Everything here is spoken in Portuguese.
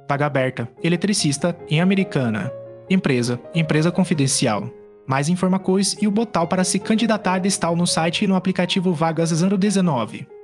Vaga aberta, eletricista, em Americana. Empresa, empresa confidencial. Mais informações e o botão para se candidatar está no site e no aplicativo Vagas 019.